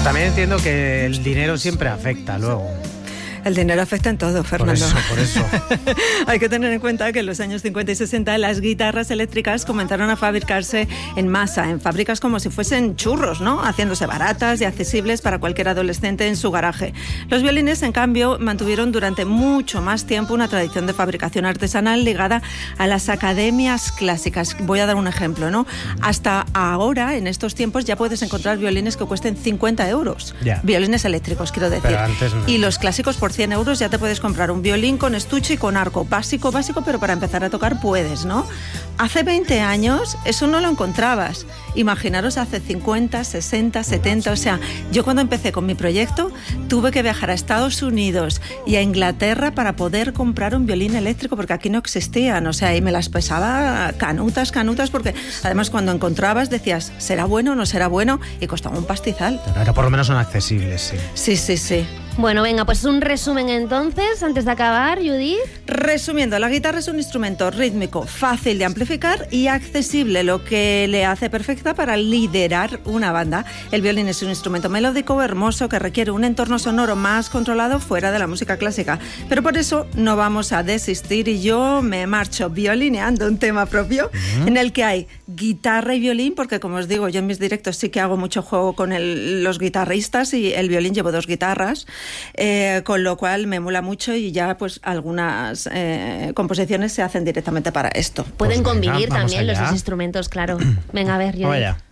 También entiendo que el dinero siempre afecta luego. El dinero afecta en todo, Fernando. Por eso. Hay que tener en cuenta que en los años 50 y 60 las guitarras eléctricas comenzaron a fabricarse en masa, en fábricas como si fuesen churros, ¿no? Haciéndose baratas y accesibles para cualquier adolescente en su garaje. Los violines, en cambio, mantuvieron durante mucho más tiempo una tradición de fabricación artesanal ligada a las academias clásicas. Voy a dar un ejemplo, ¿no? Hasta ahora, en estos tiempos, ya puedes encontrar violines que cuesten 50 euros. Ya. Violines eléctricos, quiero decir. Pero antes no. Y los clásicos, por 100 euros ya te puedes comprar un violín con estuche y con arco. Básico, pero para empezar a tocar puedes, ¿no? Hace 20 años eso no lo encontrabas. Imaginaros hace 50, 60, 70... O sea, yo cuando empecé con mi proyecto tuve que viajar a Estados Unidos y a Inglaterra para poder comprar un violín eléctrico porque aquí no existían. O sea, y me las pesaba canutas, porque además cuando encontrabas decías, ¿será bueno o no será bueno? Y costaba un pastizal. Pero por lo menos son accesibles, sí. Sí. Bueno, venga, pues un resumen entonces, antes de acabar, Judith. Resumiendo, la guitarra es un instrumento rítmico, fácil de amplificar y accesible, lo que le hace perfecta para liderar una banda. El violín es un instrumento melódico, hermoso, que requiere un entorno sonoro más controlado fuera de la música clásica. Pero por eso no vamos a desistir y yo me marcho violineando un tema propio en el que hay guitarra y violín, porque como os digo, yo en mis directos sí que hago mucho juego con los guitarristas y el violín llevo 2 guitarras. Con lo cual me mola mucho y ya pues algunas composiciones se hacen directamente para esto. Pueden Pues venga, convivir vamos también allá. los 2 instrumentos, claro. Venga, a ver, Judith. Vaya.